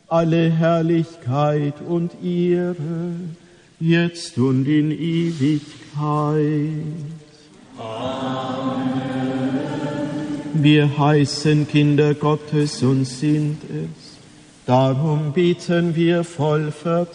alle Herrlichkeit und Ehre, jetzt und in Ewigkeit. Amen. Wir heißen Kinder Gottes und sind es. Darum beten wir voll Vertrauen.